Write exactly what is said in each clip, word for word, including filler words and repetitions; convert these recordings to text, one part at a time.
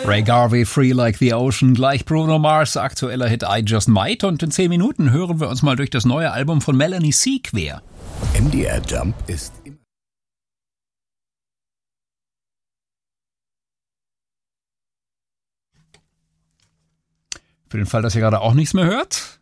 Ray Garvey, Free Like the Ocean, gleich Bruno Mars, aktueller Hit I Just Might. Und in zehn Minuten hören wir uns mal durch das neue Album von Melanie C. quer. M D R Jump ist immer... Für den Fall, dass ihr gerade auch nichts mehr hört,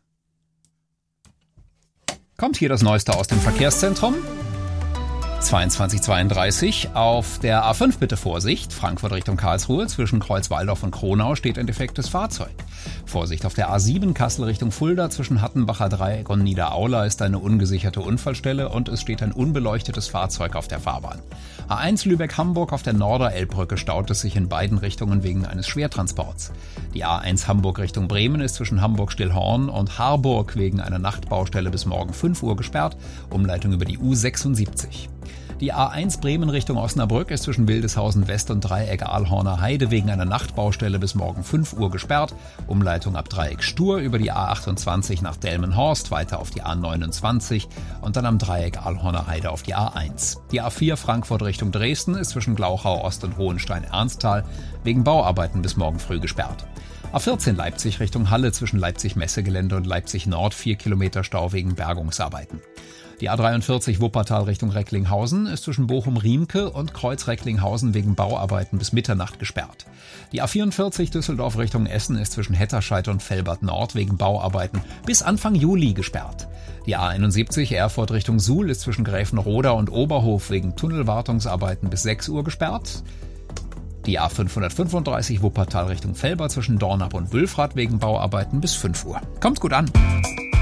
kommt hier das Neueste aus dem Verkehrszentrum. zweiundzwanzig zweiunddreißig auf der A fünf bitte Vorsicht, Frankfurt Richtung Karlsruhe, zwischen Kreuzwaldorf und Kronau steht ein defektes Fahrzeug. Vorsicht auf der A sieben Kassel Richtung Fulda, zwischen Hattenbacher Dreieck und Niederaula ist eine ungesicherte Unfallstelle und es steht ein unbeleuchtetes Fahrzeug auf der Fahrbahn. A eins Lübeck-Hamburg auf der Norderelbbrücke staut es sich in beiden Richtungen wegen eines Schwertransports. Die A eins Hamburg Richtung Bremen ist zwischen Hamburg-Stillhorn und Harburg wegen einer Nachtbaustelle bis morgen fünf Uhr gesperrt, Umleitung über die U sechsundsiebzig. Die A eins Bremen Richtung Osnabrück ist zwischen Wildeshausen West und Dreieck Aalhorner Heide wegen einer Nachtbaustelle bis morgen fünf Uhr gesperrt. Umleitung ab Dreieck Stur über die A achtundzwanzig nach Delmenhorst, weiter auf die A neunundzwanzig und dann am Dreieck Aalhorner Heide auf die A eins. Die A vier Frankfurt Richtung Dresden ist zwischen Glauchau Ost und Hohenstein-Ernsthal wegen Bauarbeiten bis morgen früh gesperrt. A vierzehn Leipzig Richtung Halle zwischen Leipzig-Messegelände und Leipzig Nord vier Kilometer Stau wegen Bergungsarbeiten. Die A dreiundvierzig Wuppertal Richtung Recklinghausen ist zwischen Bochum-Riemke und Kreuz-Recklinghausen wegen Bauarbeiten bis Mitternacht gesperrt. Die A vierundvierzig Düsseldorf Richtung Essen ist zwischen Hetterscheid und Velbert Nord wegen Bauarbeiten bis Anfang Juli gesperrt. Die A einundsiebzig Erfurt Richtung Suhl ist zwischen Gräfenroda und Oberhof wegen Tunnelwartungsarbeiten bis sechs Uhr gesperrt. Die A fünfhundertfünfunddreißig Wuppertal Richtung Velbert zwischen Dornap und Wülfrath wegen Bauarbeiten bis fünf Uhr. Kommt gut an!